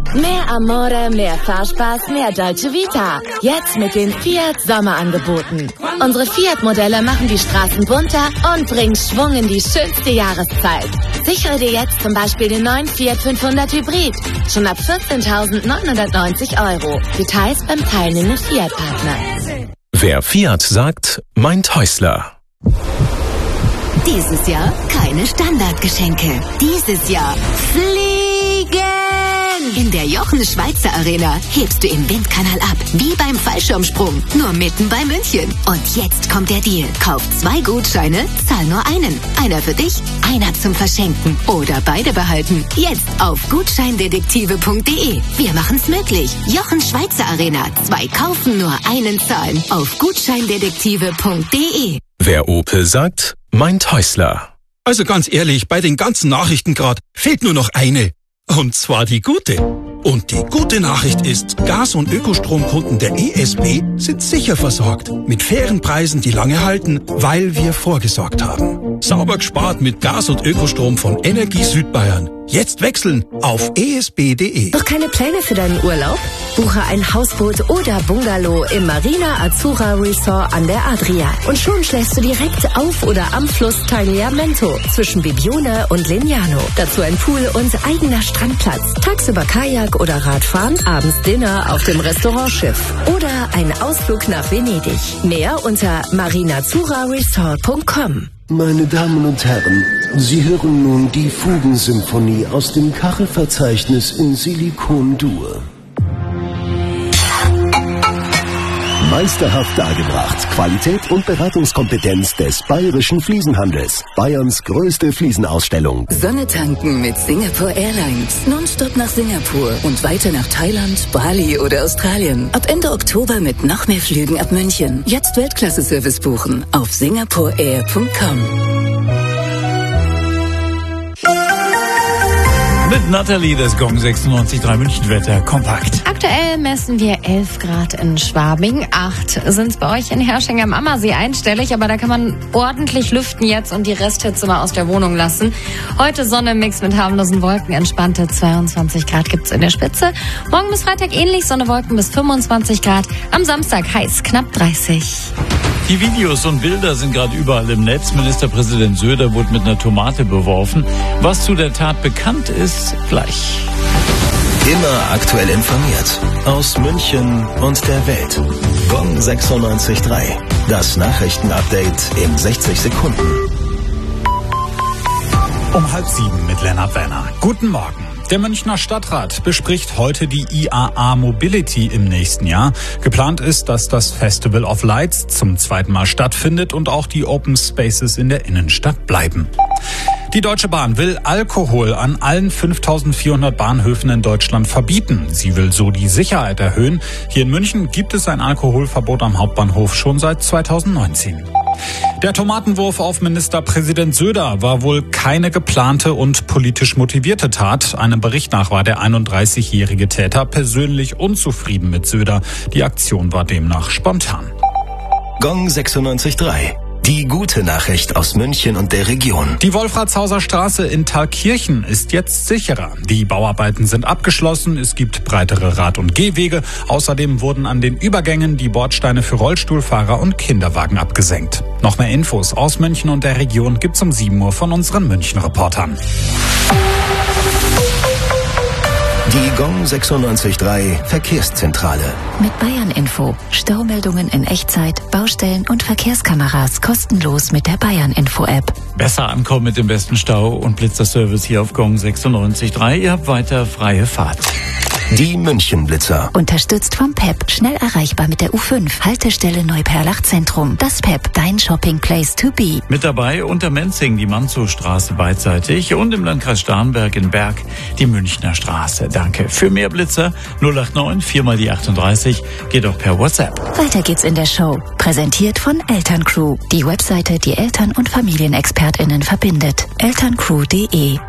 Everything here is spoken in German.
Mehr Amore, mehr Fahrspaß, mehr Dolce Vita. Jetzt mit den Fiat Sommerangeboten. Unsere Fiat-Modelle machen die Straßen bunter und bringen Schwung in die schönste Jahreszeit. Sichere dir jetzt zum Beispiel den neuen Fiat 500 Hybrid. Schon ab 14.990 €. Details beim teilnehmenden Fiat-Partner. Wer Fiat sagt, meint Häusler. Dieses Jahr keine Standardgeschenke. Dieses Jahr fliegen! In der Jochen-Schweizer Arena hebst du im Windkanal ab, wie beim Fallschirmsprung, nur mitten bei München. Und jetzt kommt der Deal. Kauf 2 Gutscheine, zahl nur einen. Einer für dich, einer zum Verschenken. Oder beide behalten. Jetzt auf gutscheindetektive.de. Wir machen's möglich. Jochen-Schweizer Arena. 2 kaufen, nur einen zahlen. Auf gutscheindetektive.de. Wer Opel sagt, meint Häusler. Also ganz ehrlich, bei den ganzen Nachrichten gerade fehlt nur noch eine. Und zwar die gute. Und die gute Nachricht ist, Gas- und Ökostromkunden der ESB sind sicher versorgt. Mit fairen Preisen, die lange halten, weil wir vorgesorgt haben. Sauber gespart mit Gas- und Ökostrom von Energie Südbayern. Jetzt wechseln auf esb.de. Noch keine Pläne für deinen Urlaub? Buche ein Hausboot oder Bungalow im Marina Azzurra Resort an der Adria. Und schon schläfst du direkt auf oder am Fluss Tagliamento zwischen Bibione und Legnano. Dazu ein Pool und eigener Strandplatz. Tagsüber Kajak oder Radfahren, abends Dinner auf dem Restaurantschiff. Oder ein Ausflug nach Venedig. Mehr unter marinazzurraresort.com. Meine Damen und Herren, Sie hören nun die Fugensymphonie aus dem Kachelverzeichnis in Silikon-Dur. Meisterhaft dargebracht. Qualität und Beratungskompetenz des bayerischen Fliesenhandels. Bayerns größte Fliesenausstellung. Sonne tanken mit Singapore Airlines. Nonstop nach Singapur und weiter nach Thailand, Bali oder Australien. Ab Ende Oktober mit noch mehr Flügen ab München. Jetzt Weltklasse-Service buchen auf singaporeair.com. Mit Nathalie, das Gong 96.3 Münchenwetter kompakt. Aktuell messen wir 11 Grad in Schwabing, 8 sind es bei euch in Herrsching am Ammersee einstellig, aber da kann man ordentlich lüften jetzt und die Resthitze mal aus der Wohnung lassen. Heute Sonne im Mix mit harmlosen Wolken, entspannte 22 Grad gibt's in der Spitze. Morgen bis Freitag ähnlich, Sonne, Wolken bis 25 Grad. Am Samstag heiß, knapp 30. Die Videos und Bilder sind gerade überall im Netz. Ministerpräsident Söder wurde mit einer Tomate beworfen. Was zu der Tat bekannt ist, gleich. Immer aktuell informiert. Aus München und der Welt. Gong 96.3. Das Nachrichtenupdate in 60 Sekunden. Um 6:30 mit Lennart Werner. Guten Morgen. Der Münchner Stadtrat bespricht heute die IAA Mobility im nächsten Jahr. Geplant ist, dass das Festival of Lights zum 2. Mal stattfindet und auch die Open Spaces in der Innenstadt bleiben. Die Deutsche Bahn will Alkohol an allen 5.400 Bahnhöfen in Deutschland verbieten. Sie will so die Sicherheit erhöhen. Hier in München gibt es ein Alkoholverbot am Hauptbahnhof schon seit 2019. Der Tomatenwurf auf Ministerpräsident Söder war wohl keine geplante und politisch motivierte Tat. Einem Bericht nach war der 31-jährige Täter persönlich unzufrieden mit Söder. Die Aktion war demnach spontan. Gong 96.3. Die gute Nachricht aus München und der Region. Die Wolfratshauser Straße in Thalkirchen ist jetzt sicherer. Die Bauarbeiten sind abgeschlossen, es gibt breitere Rad- und Gehwege. Außerdem wurden an den Übergängen die Bordsteine für Rollstuhlfahrer und Kinderwagen abgesenkt. Noch mehr Infos aus München und der Region gibt's um 7 Uhr von unseren München-Reportern. Die Gong 96.3 Verkehrszentrale. Mit Bayern Info. Staumeldungen in Echtzeit, Baustellen und Verkehrskameras kostenlos mit der Bayern Info App. Besser ankommen mit dem besten Stau und Blitzerservice hier auf Gong 96.3. Ihr habt weiter freie Fahrt. Die München-Blitzer. Unterstützt vom PEP. Schnell erreichbar mit der U5. Haltestelle Neuperlach Zentrum. Das PEP, dein Shopping Place to be. Mit dabei unter Menzing die Manzow-Straße beidseitig und im Landkreis Starnberg in Berg die Münchner Straße. Danke. Für mehr Blitzer 089 4 mal die 38. Geht auch per WhatsApp. Weiter geht's in der Show. Präsentiert von Elterncrew. Die Webseite, die Eltern- und FamilienexpertInnen verbindet. elterncrew.de